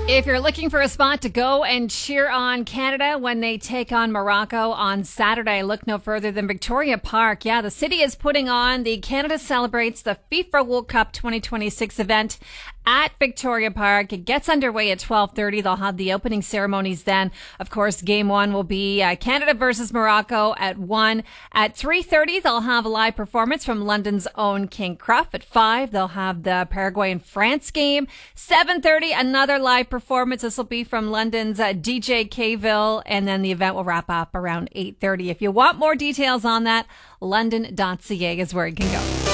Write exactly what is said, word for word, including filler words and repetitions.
If you're looking for a spot to go and cheer on Canada when they take on Morocco on Saturday, look no further than Victoria Park. Yeah, the city is putting on the Canada Celebrates the FIFA World Cup twenty twenty-six event at Victoria Park. It gets underway at twelve thirty. They'll have the opening ceremonies then. Of course, game one will be uh, Canada versus Morocco at one. At three thirty, they'll have a live performance from London's own King Cruff. At five, they'll have the Paraguay and France game. seven thirty, another live performance. Performance. This will be from London's uh, D J Kville, and then the event will wrap up around eight thirty. If you want more details on that, london dot c a is where you can go.